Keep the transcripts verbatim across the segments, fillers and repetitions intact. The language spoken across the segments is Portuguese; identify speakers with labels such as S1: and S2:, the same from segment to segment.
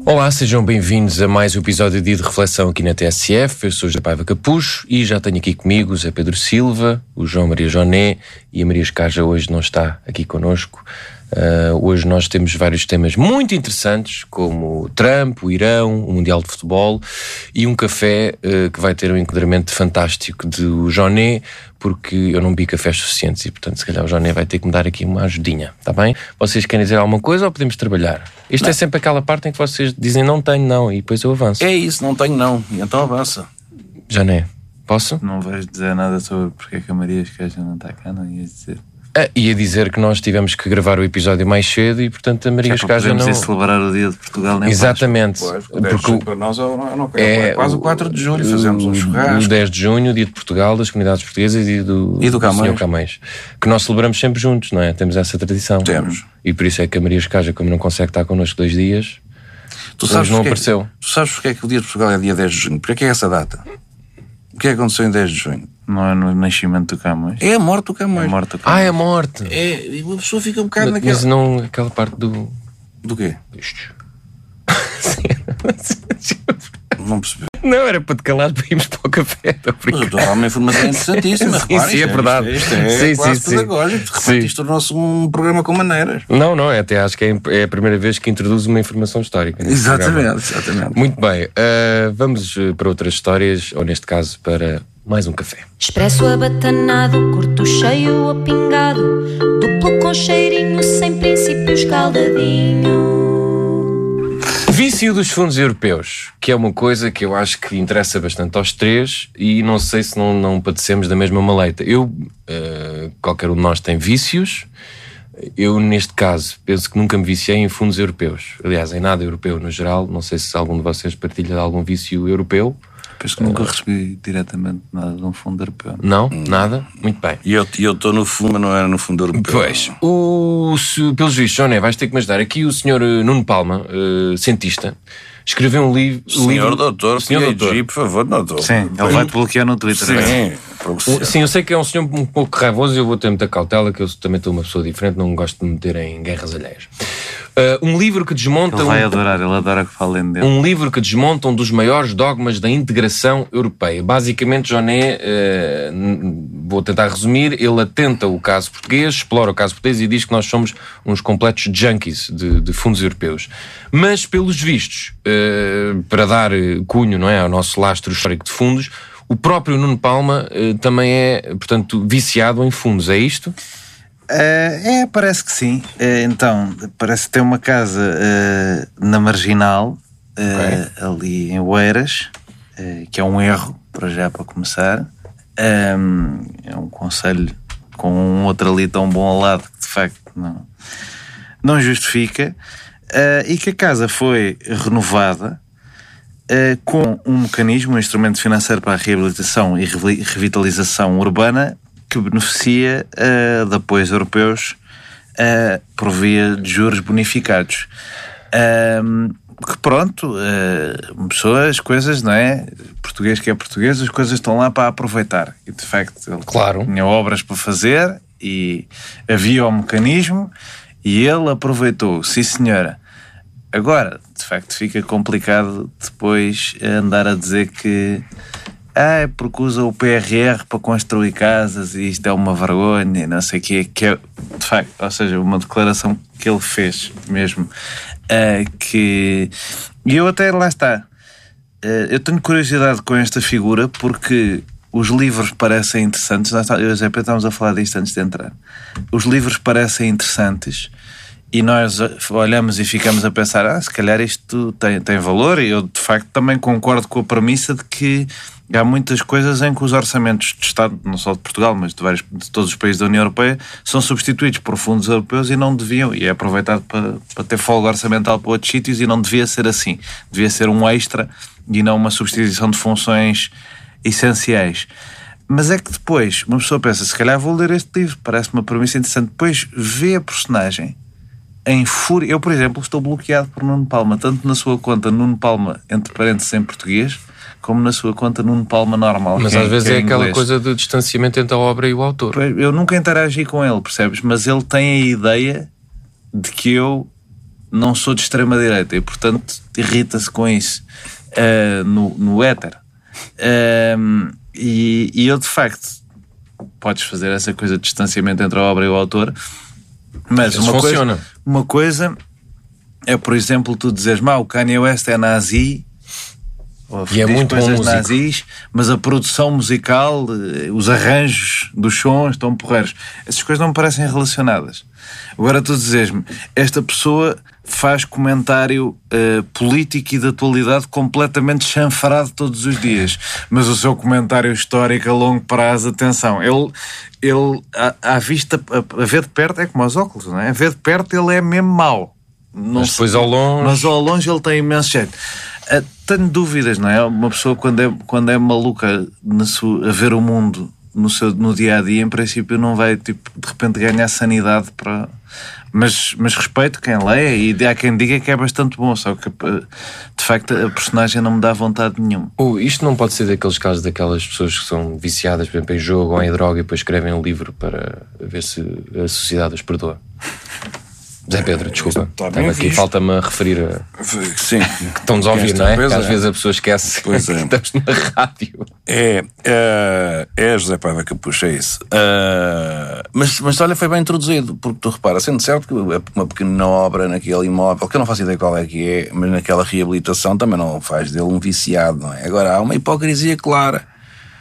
S1: Olá, sejam bem-vindos a mais um episódio de, de reflexão aqui na T S F. Eu sou o José Paiva Capucho e já tenho aqui comigo o Zé Pedro Silva, o João Maria Joné e a Maria Escaja hoje não está aqui connosco. Uh, hoje nós temos vários temas muito interessantes, como o Trump, o Irão, o Mundial de Futebol e um café uh, que vai ter um enquadramento fantástico do Joné, porque eu não bebi cafés suficientes e, portanto, se calhar o Joné vai ter que me dar aqui uma ajudinha, está bem? Vocês querem dizer alguma coisa ou podemos trabalhar? Isto não. É sempre aquela parte em que vocês dizem não tenho não e depois eu avanço.
S2: É isso, não tenho não, e então avança.
S1: Joné, posso?
S3: Não vais dizer nada sobre porque é que a Maria Escaja não está cá, não ias dizer...
S1: Ah, ia dizer que nós tivemos que gravar o episódio mais cedo e, portanto, a Maria Escaja não...
S3: Podemos celebrar o dia de Portugal, nem
S1: exatamente.
S2: Pois, o dez de junho para nós não, não é, é quase o quatro de julho, fazemos um churrasco.
S1: O dez de junho, o dia de Portugal, das comunidades portuguesas e do,
S2: e do,
S1: do senhor Camões. Que nós celebramos sempre juntos, não é? Temos essa tradição.
S2: Temos.
S1: E por isso é que a Maria Escaja, como não consegue estar connosco dois dias,
S2: tu sabes
S1: não
S2: porque,
S1: apareceu.
S2: Tu sabes porque é que o dia de Portugal é dia dez de junho? Porque é que é essa data? O que é que aconteceu em dez de junho?
S3: Não é no nascimento do Camões?
S2: É a morte do Camões.
S3: É a morte do Camões.
S1: Ah, é a morte.
S2: É, e a pessoa fica um bocado
S1: mas,
S2: naquela...
S1: Mas não aquela parte do...
S2: Do quê?
S1: Isto.
S2: Não percebi.
S1: Não, era para te calar para irmos para o café.
S2: Mas eu estou a dar uma informação interessantíssima.
S1: Sim, sim, é verdade.
S2: Isto é, isto é
S1: sim,
S2: quase
S1: sim,
S2: pedagógico. De repente
S1: sim.
S2: isto tornou-se um programa com maneiras.
S1: Não, não, até acho que é a primeira vez que introduz uma informação histórica.
S2: Exatamente,
S1: programa.
S2: exatamente.
S1: Muito bem, uh, vamos para outras histórias, ou neste caso para mais um café.
S4: Expresso abatanado, curto cheio ou pingado, duplo com cheirinho, sem princípios caldadinho.
S1: Vício dos fundos europeus, que é uma coisa que eu acho que interessa bastante aos três e não sei se não, não padecemos da mesma maleita. Eu, uh, qualquer um de nós tem vícios. Eu, neste caso, penso que nunca me viciei em fundos europeus. Aliás, em nada europeu no geral. Não sei se algum de vocês partilha de algum vício europeu.
S3: Penso que nunca recebi diretamente nada de um fundo europeu.
S1: Não? Nada? Muito bem.
S2: E eu estou no fundo, mas não era no fundo europeu.
S1: Pois, o, se, pelos vistos, Joné, vais ter que me ajudar. Aqui o senhor Nuno Palma, uh, cientista, escreveu um livro...
S2: Senhor
S1: livro,
S2: doutor,
S1: senhor doutor,
S2: por favor, doutor.
S3: Sim, ele vai-te bloquear no Twitter.
S2: Sim,
S1: o, sim, eu sei que é um senhor um pouco raivoso e eu vou ter muita cautela, que eu também estou uma pessoa diferente, não gosto de me meter em guerras alheias. Uh, um livro que desmonta...
S3: Ele vai
S1: um,
S3: adorar, ele adora que falem dele.
S1: Um livro que desmonta um dos maiores dogmas da integração europeia. Basicamente, Joné, uh, vou tentar resumir, ele atenta o caso português, explora o caso português e diz que nós somos uns completos junkies de, de fundos europeus. Mas, pelos vistos, uh, para dar cunho, não é, ao nosso lastro histórico de fundos, o próprio Nuno Palma uh, também é, portanto, viciado em fundos, é isto?
S3: Uh, é, parece que sim. Uh, então, parece que tem uma casa uh, na Marginal, uh, okay. ali em Oeiras, uh, que é um erro, para já, para começar. Um, é um conselho com um outro ali tão bom ao lado que, de facto, não, não justifica. Uh, e que a casa foi renovada uh, com um mecanismo, um instrumento financeiro para a reabilitação e revitalização urbana que beneficia uh, de apoios europeus uh, por via de juros bonificados. Uh, que pronto, uh, pessoas, coisas, não é? Português que é português, as coisas estão lá para aproveitar. E de facto ele
S1: claro.
S3: tinha obras para fazer e havia o mecanismo e ele aproveitou, sim senhora. Agora, de facto, fica complicado depois andar a dizer que ah, é porque usa o P R R para construir casas e isto é uma vergonha, não sei o quê, que é, de facto, ou seja, uma declaração que ele fez mesmo, uh, que... E eu até, lá está, uh, eu tenho curiosidade com esta figura porque os livros parecem interessantes, nós, eu e o Zé Pedro estávamos a falar disto antes de entrar, os livros parecem interessantes e nós olhamos e ficamos a pensar, ah, se calhar isto tem, tem valor, e eu de facto também concordo com a premissa de que há muitas coisas em que os orçamentos de Estado, não só de Portugal, mas de, vários, de todos os países da União Europeia, são substituídos por fundos europeus e não deviam, e é aproveitado para, para ter folga orçamental para outros sítios e não devia ser assim. Devia ser um extra e não uma substituição de funções essenciais. Mas é que depois uma pessoa pensa, se calhar vou ler este livro, parece uma premissa interessante, depois vê a personagem em fúria. Eu, por exemplo, estou bloqueado por Nuno Palma, tanto na sua conta Nuno Palma, entre parênteses, em português, como na sua conta Nuno Palma normal.
S1: Mas às é, vezes é, é aquela coisa de distanciamento entre a obra e o autor.
S3: Eu nunca interagi com ele, percebes? Mas ele tem a ideia de que eu não sou de extrema-direita e, portanto, irrita-se com isso uh, no, no éter. Uh, e, e eu, de facto, podes fazer essa coisa de distanciamento entre a obra e o autor, mas uma coisa, uma coisa é, por exemplo, tu dizes, mal, o Kanye West é nazi, ou
S1: e é muito
S3: coisas
S1: bom
S3: nazis, mas a produção musical, os arranjos dos sons estão porreiros. Essas coisas não me parecem relacionadas. Agora tu dizes-me, esta pessoa faz comentário uh, político e de atualidade completamente chanfrado todos os dias, mas o seu comentário histórico a longo prazo, atenção, ele, ele à, à vista, a, a ver de perto é como aos óculos, não é? A ver de perto ele é mesmo mau. Não
S1: mas depois ao longe...
S3: Mas ao longe ele tem imenso jeito. Uh, tenho dúvidas, não é? Uma pessoa quando é, quando é maluca na sua, a ver o mundo no, seu, no dia-a-dia, em princípio não vai, tipo, de repente ganhar sanidade para... Mas, mas respeito quem leia e há quem diga que é bastante bom, só que de facto a personagem não me dá vontade nenhuma.
S1: Oh, isto não pode ser daqueles casos daquelas pessoas que são viciadas, por exemplo, em jogo ou em droga e depois escrevem um livro para ver se a sociedade os perdoa. Zé Pedro, desculpa. Estava aqui, falta-me a referir a...
S2: Sim.
S1: Que estão-nos a ouvir, não é? Porque às
S2: é.
S1: vezes a pessoa esquece
S2: pois
S1: que
S2: é.
S1: estamos na rádio.
S2: É, é, é José Paiva Capucho, é isso. Uh, mas, mas olha, foi bem introduzido, porque tu repara, sendo certo que uma pequena obra naquele imóvel, que eu não faço ideia qual é que é, mas naquela reabilitação também não faz dele um viciado, não é? Agora, há uma hipocrisia clara.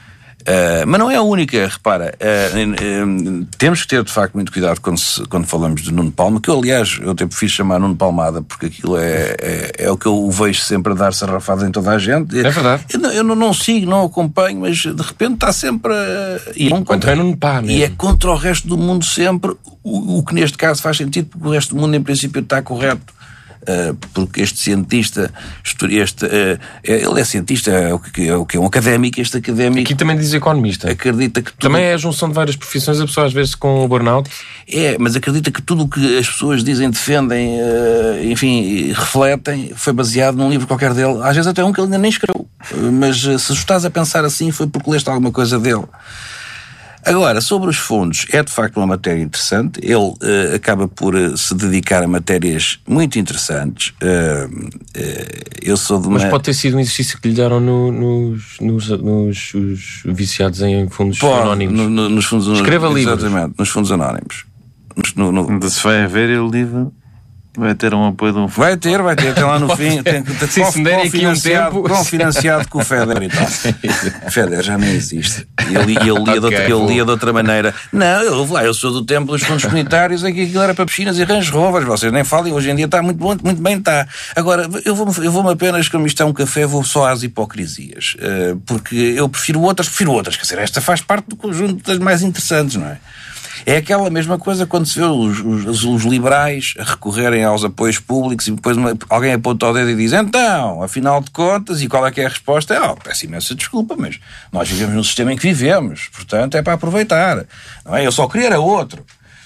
S2: Uh, mas não é a única, repara, uh, uh, uh, temos que ter de facto muito cuidado quando, se, quando falamos de Nuno Palma, que eu aliás eu até prefiro chamar Nuno Palmada, porque aquilo é, é, é o que eu vejo sempre a dar sarrafada em toda a gente.
S1: É verdade.
S2: Eu, eu não, não sigo, não acompanho, mas de repente está sempre uh, e,
S1: não, contra, é Nuno Pá mesmo.
S2: E é contra o resto do mundo sempre, o, o que neste caso faz sentido, porque o resto do mundo em princípio está correto. Uh, porque este cientista, este, uh, ele é cientista, é o que é, o que é um académico, este académico...
S1: Aqui também diz economista.
S2: Acredita que tudo...
S1: Também é a junção de várias profissões, a pessoa às vezes com o burnout.
S2: É, mas acredita que tudo o que as pessoas dizem, defendem, uh, enfim, refletem, foi baseado num livro qualquer dele, às vezes até um que ele ainda nem escreveu, uh, mas uh, se estás a pensar assim foi porque leste alguma coisa dele. Agora, sobre os fundos, é de facto uma matéria interessante. Ele uh, acaba por uh, se dedicar a matérias muito interessantes. Uh, uh, eu sou de uma...
S1: Mas pode ter sido um exercício que lhe deram no, nos, nos, nos os viciados em fundos
S2: pode,
S1: anónimos.
S2: No, no, nos fundos
S1: Escreva livros.
S2: Exatamente, nos fundos anónimos. No, no...
S3: Se vai haver o livro... Vai ter um apoio de um...
S2: Vai ter, vai ter, tem lá no fim. Tem, tem,
S1: se com, se der aqui um tempo...
S2: Confinanciado com o Feder e tal. O Feder já nem existe. Ele, ele, lia, okay, de outra, ele lia de outra maneira. Não, eu vou lá, eu sou do tempo dos fundos comunitários, aqui aquilo era para piscinas e range rovers. Vocês nem falem, hoje em dia está muito bom, muito bem está. Agora, eu vou-me eu vou apenas, como isto é um café, vou só às hipocrisias. Porque eu prefiro outras, prefiro outras. Quer dizer, esta faz parte do conjunto das mais interessantes, não é? É aquela mesma coisa quando se vê os, os, os liberais a recorrerem aos apoios públicos e depois uma, alguém aponta o dedo e diz então, afinal de contas, e qual é que é a resposta? É, oh, peço imensa desculpa, mas nós vivemos no sistema em que vivemos, portanto é para aproveitar. Não é? Eu só queria era outro.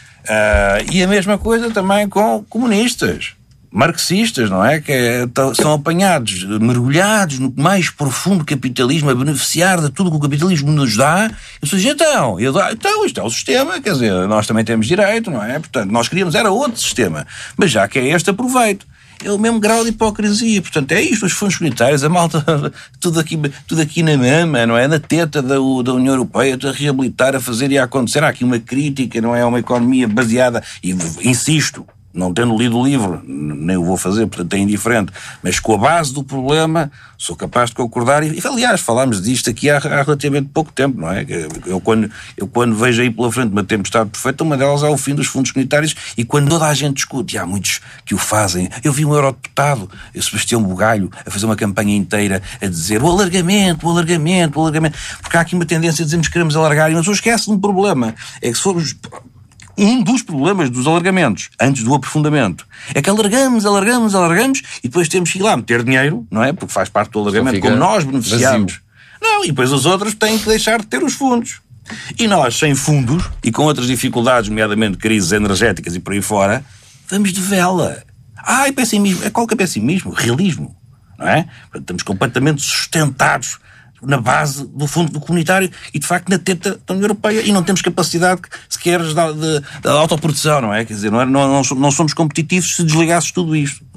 S2: Uh, e a mesma coisa também com comunistas, marxistas, não é? Que é, são apanhados, mergulhados no mais profundo capitalismo, a beneficiar de tudo que o capitalismo nos dá. Eu sou então, eu dá, então isto é o sistema, quer dizer, nós também temos direito, não é? Portanto, nós queríamos era outro sistema, mas já que é este, aproveito. É o mesmo grau de hipocrisia, portanto, é isto, os fundos comunitários, a malta, tudo aqui, tudo aqui na mama, não é? Na teta da, da União Europeia, a reabilitar, a fazer e a acontecer. Há aqui uma crítica, não é? Uma economia baseada, e insisto, não tendo lido o livro, nem o vou fazer, portanto é indiferente, mas com a base do problema sou capaz de concordar e, aliás, falámos disto aqui há, há relativamente pouco tempo, não é? Eu quando, eu quando vejo aí pela frente uma tempestade perfeita, uma delas é o fim dos fundos comunitários e quando toda a gente discute, e há muitos que o fazem, eu vi um eurodeputado, o Sebastião Bugalho, a fazer uma campanha inteira a dizer o alargamento, o alargamento, o alargamento, porque há aqui uma tendência a dizermos que queremos alargar e não se esquece de um problema, é que se formos... Um dos problemas dos alargamentos, antes do aprofundamento, é que alargamos, alargamos, alargamos e depois temos que ir lá meter dinheiro, não é? Porque faz parte do alargamento, como nós beneficiamos. Vazio. Não, e depois os outros têm que deixar de ter os fundos. E nós, sem fundos, e com outras dificuldades, nomeadamente crises energéticas e por aí fora, vamos de vela. Ai, pessimismo. Qual que é pessimismo? Realismo, não é? Portanto, estamos completamente sustentados na base do fundo comunitário e, de facto, na teta da União Europeia, e não temos capacidade sequer de, de, de autoprodução, não é? Quer dizer, não, é, não, não somos competitivos se desligasses tudo isto.